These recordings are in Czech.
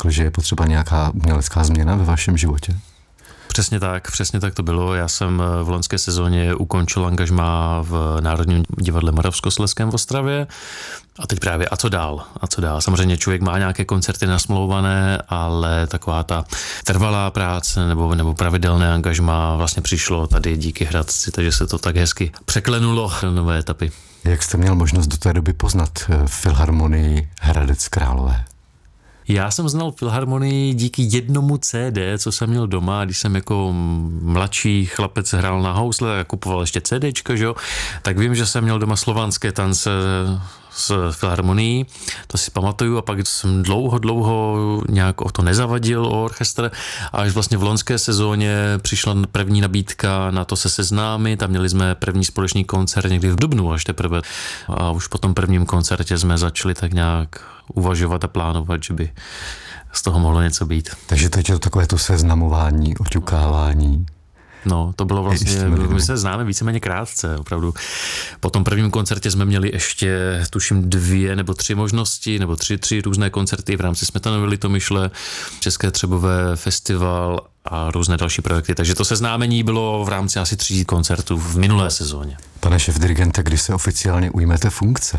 řekl, že je potřeba nějaká umělecká změna ve vašem životě? Přesně tak to bylo. Já jsem v loňské sezóně ukončil angažmá v Národním divadle Moravskoslezském v Ostravě a teď právě a co dál? Samozřejmě člověk má nějaké koncerty nasmlouvané, ale taková ta trvalá práce nebo pravidelné angažmá vlastně přišlo tady díky Hradci, takže se to tak hezky překlenulo do nové etapy. Jak jste měl možnost do té doby poznat Filharmonii Hradec Králové? Já jsem znal Filharmonii díky jednomu CD, co jsem měl doma, když jsem jako mladší chlapec hrál na housle a kupoval ještě CDčka, že jo? Tak vím, že jsem měl doma slovanské tance s Filharmonií, to si pamatuju, a pak jsem dlouho nějak o to nezavadil, o orchestr, a až vlastně v loňské sezóně přišla první nabídka na to se seznámit a měli jsme první společný koncert někdy v dubnu až teprve a už po tom prvním koncertě jsme začali tak nějak uvažovat a plánovat, že by z toho mohlo něco být. Takže teď je to takové to seznamování, oťukávání. No, to bylo vlastně, my se známe víceméně krátce, opravdu. Po tom prvním koncertě jsme měli ještě, tuším, 2 nebo 3 možnosti, nebo 3 různé koncerty v rámci Smetanovy Litomyšle, České Třebové festival a různé další projekty. Takže to seznámení bylo v rámci asi 3 koncertů v minulé sezóně. Pane šéfdirigente, kdy se oficiálně ujmete funkce?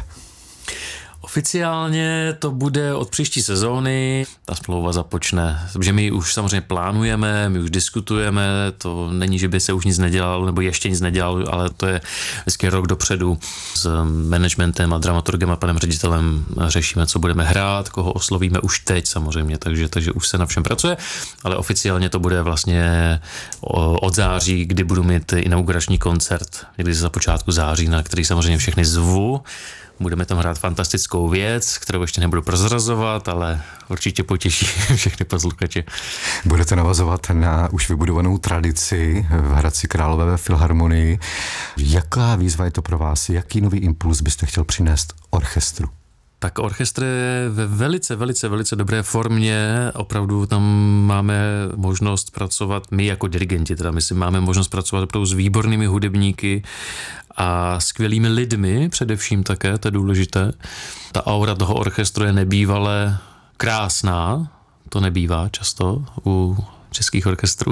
Oficiálně to bude od příští sezóny, ta smlouva započne, protože my už samozřejmě plánujeme, my už diskutujeme, to není, že by se už nic nedělalo, nebo ještě nic nedělalo, ale to je vždycky rok dopředu s managementem a dramaturgem a panem ředitelem řešíme, co budeme hrát, koho oslovíme už teď samozřejmě, takže už se na všem pracuje, ale oficiálně to bude vlastně od září, kdy budu mít inaugurační koncert, někdy za počátku září, na který samozřejmě všechny zvu. Budeme tam hrát fantastickou věc, kterou ještě nebudu prozrazovat, ale určitě potěší všechny posluchače. Budete navazovat na už vybudovanou tradici v Hradci Králové ve Filharmonii. Jaká výzva je to pro vás? Jaký nový impuls byste chtěl přinést orchestru? Tak orchestr je ve velice dobré formě. Opravdu tam máme možnost pracovat, my jako dirigenti, teda myslím, máme možnost pracovat opravdu s výbornými hudebníky a skvělými lidmi, především také, to je důležité. Ta aura toho orchestru je nebývale krásná, to nebývá často u českých orchestrů.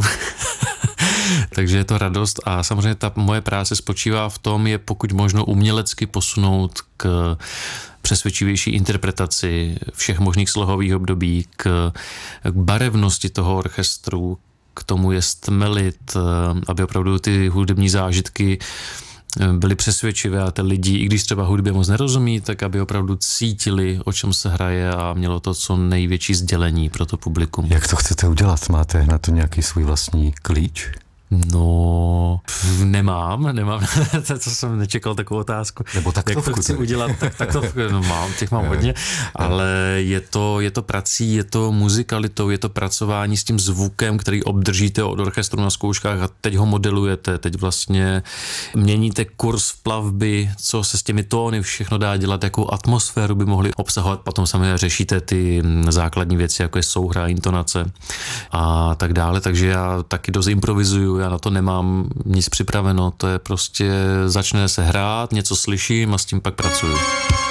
Takže je to radost a samozřejmě ta moje práce spočívá v tom, je pokud možno umělecky posunout k přesvědčivější interpretaci všech možných slohových období, k barevnosti toho orchestru, k tomu je stmelit, aby opravdu ty hudební zážitky byly přesvědčivé a ty lidi, i když třeba hudbě moc nerozumí, tak aby opravdu cítili, o čem se hraje a mělo to co největší sdělení pro to publikum. Jak to chcete udělat? Máte na to nějaký svůj vlastní klíč? No, nemám, to jsem nečekal takovou otázku. Nebo taktovku. Jak to chci udělat, tak no mám hodně, ale je to prací, je to muzikalitou, je to pracování s tím zvukem, který obdržíte od orchestru na zkouškách a teď ho modelujete, teď vlastně měníte kurz v plavby, co se s těmi tóny všechno dá dělat, jakou atmosféru by mohly obsahovat, potom samozřejmě řešíte ty základní věci, jako je souhra, intonace a tak dále, takže já taky dost improvizuju, já na to nemám nic připraveno, to je prostě začne se hrát, něco slyším a s tím pak pracuju.